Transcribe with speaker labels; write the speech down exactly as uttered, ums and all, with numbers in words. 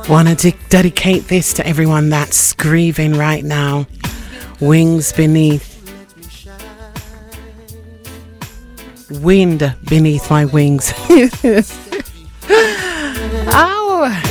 Speaker 1: Want to de- dedicate this to everyone that's grieving right now. Wings beneath. Wind beneath my wings. Oh,